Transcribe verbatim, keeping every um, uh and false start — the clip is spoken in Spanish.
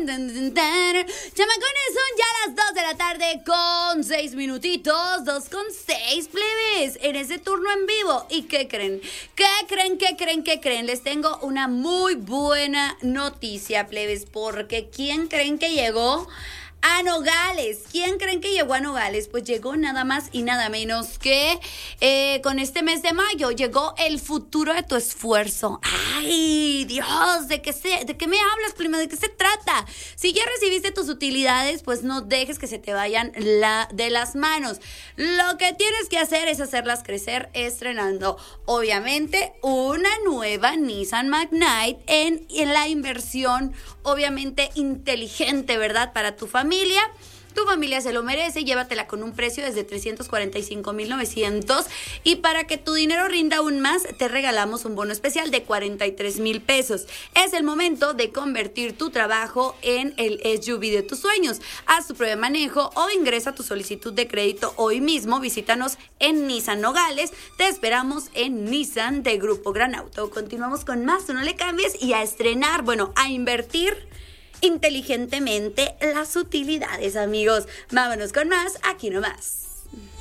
Chamacones, son ya las dos de la tarde con seis minutitos, dos con seis, plebes, en ese turno en vivo. ¿Y qué creen? ¿Qué creen? ¿Qué creen? ¿Qué creen? Les tengo una muy buena noticia, plebes, porque ¿quién creen que llegó a Nogales? ¿Quién creen que llegó a Nogales? Pues llegó nada más y nada menos que eh, con este mes de mayo llegó el futuro de tu esfuerzo. ¡Ay, Dios! ¿De qué, se, de qué me hablas, prima? ¿De qué se trata? Si ya recibiste tus utilidades, pues no dejes que se te vayan la, de las manos. Lo que tienes que hacer es hacerlas crecer estrenando, obviamente, una nueva Nissan Magnite en, en la inversión, obviamente, inteligente, ¿verdad? Para tu familia. Tu familia se lo merece, llévatela con un precio desde trescientos cuarenta y cinco mil novecientos y para que tu dinero rinda aún más, te regalamos un bono especial de cuarenta y tres mil pesos. Es el momento de convertir tu trabajo en el S U V de tus sueños. Haz tu prueba de manejo o ingresa tu solicitud de crédito hoy mismo. Visítanos en Nissan Nogales. Te esperamos en Nissan de Grupo Gran Auto. Continuamos con más, no le cambies y a estrenar, bueno, a invertir inteligentemente las utilidades, amigos. Vámonos con más, aquí nomás.